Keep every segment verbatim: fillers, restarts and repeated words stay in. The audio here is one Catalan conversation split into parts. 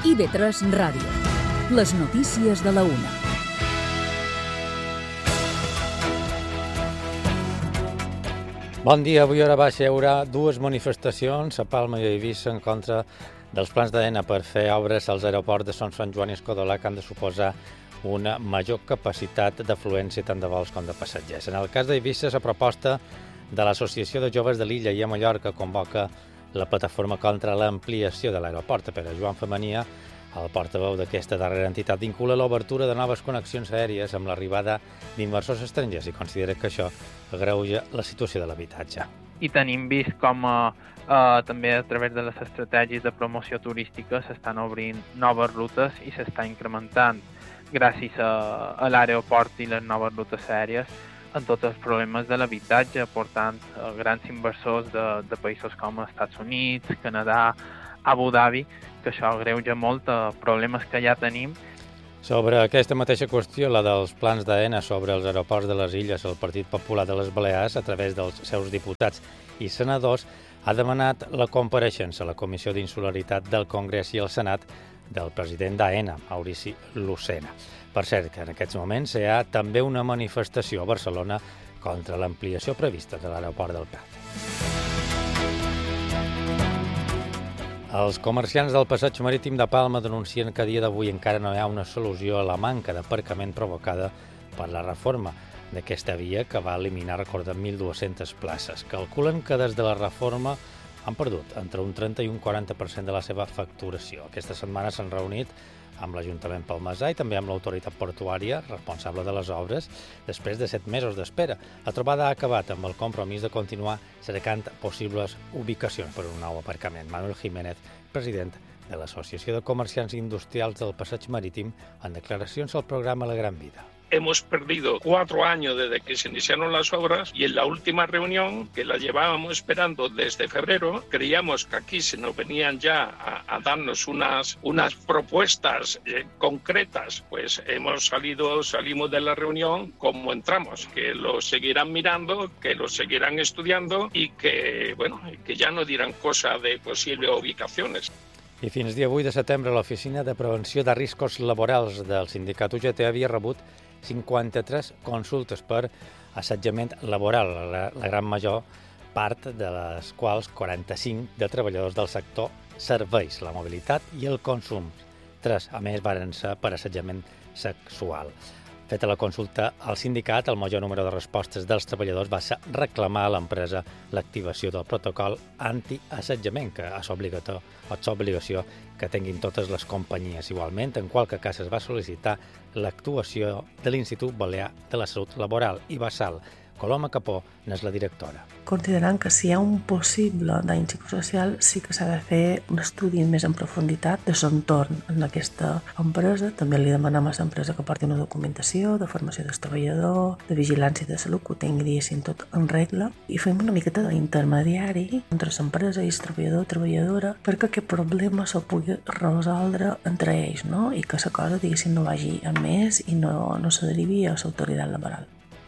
I V tres Ràdio. Les notícies de la una. Bon dia. Avui a hora baixa hi haurà dues manifestacions a Palma i a Eivissa en contra dels plans d'Aena per fer obres als aeroports de Son Sant Joan i Escodola, que han de suposar una major capacitat d'afluència tant de vols com de passatgers. En el cas d'Eivissa, la proposta de l'Associació de Joves de l'Illa i a Mallorca convoca la plataforma contra l'ampliació de l'aeroport. Per a Joan Femenia, el portaveu d'aquesta darrera entitat, vincula l'obertura de noves connexions aèries amb l'arribada d'inversors estrangers i considera que això agreuja la situació de l'habitatge. I tenim vist com eh, eh, també a través de les estratègies de promoció turística s'estan obrint noves rutes i s'està incrementant gràcies a, a l'aeroport i les noves rutes aèries en tots els problemes de l'habitatge, portant eh, grans inversors de, de països com Estats Units, Canadà, Abu Dhabi, que això agreuja molt els problemes que ja tenim. Sobre aquesta mateixa qüestió, la dels plans d'Aena sobre els aeroports de les illes, el Partit Popular de les Balears, a través dels seus diputats i senadors, ha demanat la compareixença a la Comissió d'Insularitat del Congrés i el Senat del president d'Aena, Maurici Lucena. Per cert, que en aquests moments hi ha també una manifestació a Barcelona contra l'ampliació prevista de l'aeroport del Prat. Els comerciants del passeig marítim de Palma denuncien que a dia d'avui encara no hi ha una solució a la manca d'aparcament provocada per la reforma d'aquesta via que va eliminar, recordem, mil dues-centes places. Calculen que des de la reforma han perdut entre un trenta i un quaranta per cent de la seva facturació. Aquesta setmana s'han reunit amb l'Ajuntament palmesà i també amb l'autoritat portuària responsable de les obres després de set mesos d'espera. La trobada ha acabat amb el compromís de continuar cercant possibles ubicacions per un nou aparcament. Manuel Jiménez, president de l'Associació de Comerciants Industrials del Passeig Marítim, en declaracions al programa La Gran Vida. Hemos perdido cuatro años desde que se iniciaron las obras y en la última reunión, que la llevábamos esperando desde febrero, creíamos que aquí se nos venían ya a, a darnos unas, unas propuestas eh, concretas. Pues hemos salido, salimos de la reunión como entramos, que lo seguirán mirando, que lo seguirán estudiando y que, bueno, que ya no dirán cosa de posibles ubicaciones. I fins dia vuit de setembre, l'Oficina de Prevenció de Riscos Laborals del sindicat U G T havia rebut cinquanta-tres consultes per assetjament laboral, la, la gran major part de les quals quaranta-cinc de treballadors del sector serveis, la mobilitat i el consum. Tres, a més, varen ser per assetjament sexual. Feta la consulta al sindicat, el major número de respostes dels treballadors va ser reclamar a l'empresa l'activació del protocol anti-assetjament, que és obligació, és obligació que tinguin totes les companyies. Igualment, en qualque cas es va sol·licitar l'actuació de l'Institut Balear de la Salut Laboral i Basal. Coloma Capó n'és la directora. Considerant que si hi ha un possible dany psicosocial, sí que s'ha de fer un estudi més en profunditat de l'entorn en aquesta empresa. També li demanem a l'empresa que porti una documentació de formació del treballador, de vigilància de salut, que ho tingui, diguéssim, tot en regla. I fem una miqueta d'intermediari entre l'empresa i el treballador o treballadora perquè aquest problema se pugui resoldre entre ells, no? I que la cosa, diguéssim, no vagi a més i no, no se derivi a l'autoritat laboral.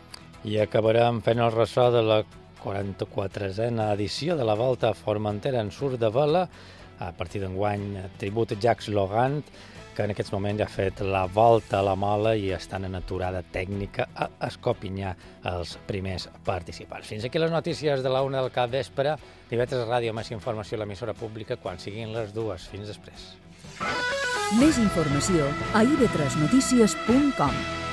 I acabarem fent el ressò de la quaranta-quatrena edició de la Volta a Formentera en surf de vela. A partir d'enguany, tribut a Jacques Logant, que en aquests moments ja ha fet la volta a la mola i estan en aturada tècnica a Escopinyà els primers participants. Fins aquí les notícies de la una del capvespre. I V tres Ràdio, més informació a l'emissora pública quan siguin les dues. Fins després. Més informació a i ve tres notícies punt com.